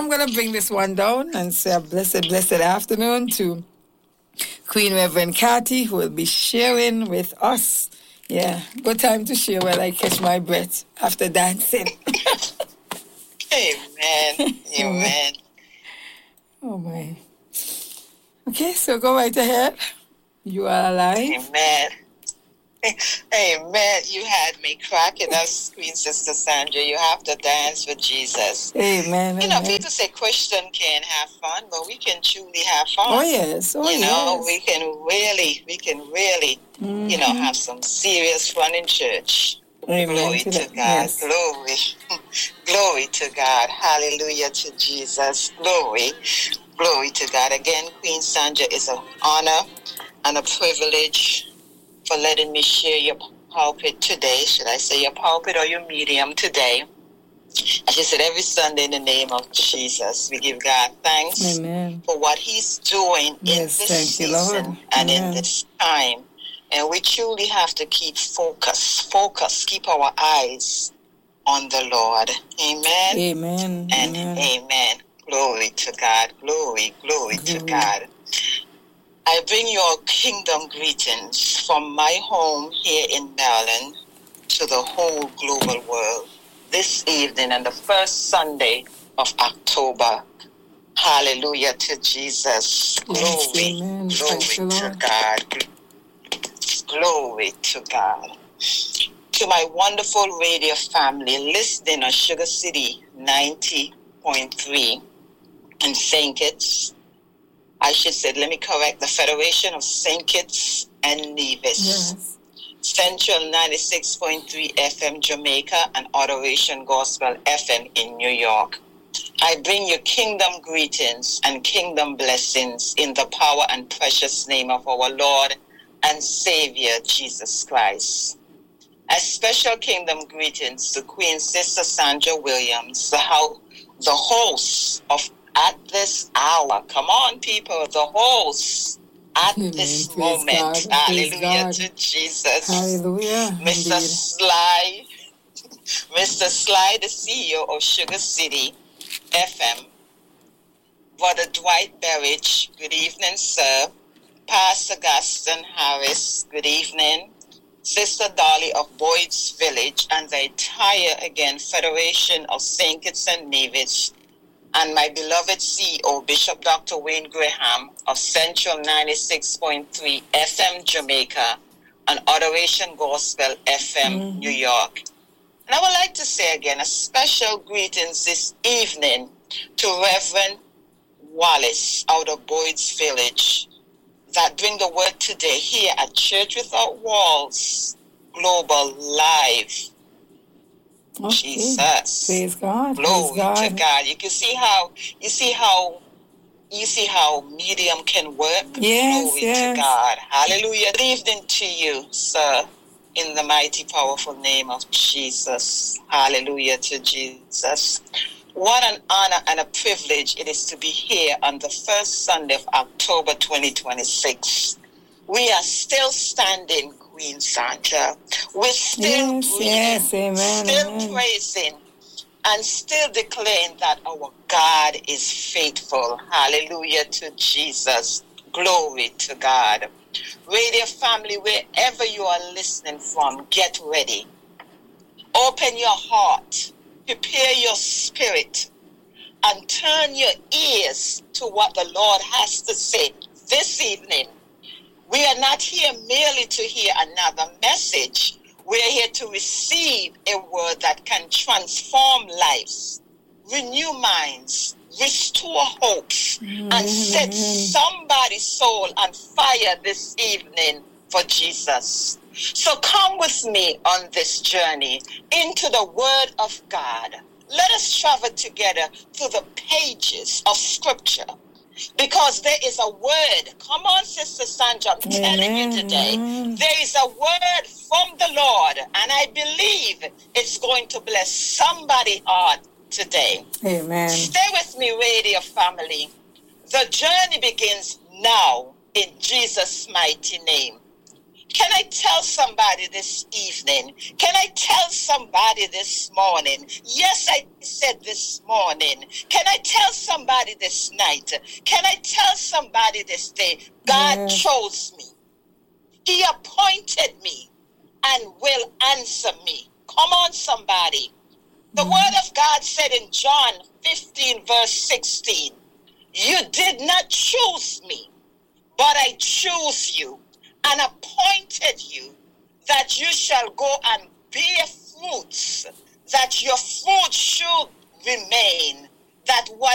going to bring this one down and say a blessed afternoon to Queen Reverend Cathy, who will be sharing with us. Yeah, good time to share while I catch my breath after dancing. Amen. Amen. Oh, my. Okay, so go right ahead. You are alive. Amen. Amen. You had me cracking up, Queen Sister Sandra. You have to dance for Jesus. Amen. You know, people say Christian can't have fun, but we can truly have fun. Oh, yes. Oh, you know, yes. we can really, you know, have some serious fun in church. Amen. Glory to God. Yes. Glory. Glory to God. Hallelujah to Jesus. Glory. Glory to God. Again, Queen Sandra, is an honor and a privilege for letting me share your pulpit today. Should I say your pulpit or your medium today? As you said, every Sunday in the name of Jesus, we give God thanks Amen. for what He's doing in this season and in this time. And we truly have to keep focus, keep our eyes on the Lord. Amen. Amen. And amen. Glory to God. Glory to God. I bring your kingdom greetings from my home here in Maryland to the whole global world this evening and the first Sunday of October. Hallelujah to Jesus. Glory. Glory to God. Glory to God. To my wonderful radio family listening on Sugar City 90.3 in St. Kitts. I should say, let me correct, the Federation of St. Kitts and Nevis. Yes. Central 96.3 FM Jamaica and Adoration Gospel FM in New York. I bring you kingdom greetings and kingdom blessings in the power and precious name of our Lord and Savior, Jesus Christ. A special kingdom greetings to Queen Sister Sandra Williams, the host of At This Hour. Come on, people, the host at this moment. God. Hallelujah to Jesus. Hallelujah. Mr. Sly, the CEO of Sugar City FM. Brother Dwight Berridge, good evening, sir. Pastor Gaston Harris, good evening. Sister Dolly of Boyd's Village and the entire, Federation of St. Kitts and Nevis, and my beloved CEO, Bishop Dr. Wayne Graham of Central 96.3 FM Jamaica and Adoration Gospel FM New York. And I would like to say again a special greetings this evening to Reverend Wallace out of Boyd's Village that bring the word today here at Church Without Walls Global Live. Okay. Jesus. Praise God. Glory to God. You can see how medium can work. Yes, Glory to God. Hallelujah. Good evening to you, sir, in the mighty, powerful name of Jesus. Hallelujah to Jesus. What an honor and a privilege it is to be here on the first Sunday of October 2026. We are still standing, Queen Sandra. We're still breathing, still praising, and still declaring that our God is faithful. Hallelujah to Jesus. Glory to God. Radio family, wherever you are listening from, get ready. Open your heart. Prepare your spirit and turn your ears to what the Lord has to say this evening. We are not here merely to hear another message. We're here to receive a word that can transform lives, renew minds, restore hopes, and set somebody's soul on fire this evening for Jesus. So come with me on this journey into the Word of God. Let us travel together through the pages of Scripture, because there is a word. Come on, Sister Sandra, I'm telling you today. There is a word from the Lord, and I believe it's going to bless somebody's heart today. Amen. Stay with me, radio family. The journey begins now in Jesus' mighty name. Can I tell somebody this evening? Can I tell somebody this morning? Yes, I said this morning. Can I tell somebody this night? Can I tell somebody this day? God chose me. He appointed me and will answer me. Come on, somebody. The word of God said in John 15, verse 16, you did not choose me, but I chose you and appointed you that you shall go and bear fruits, that your fruit should remain, that what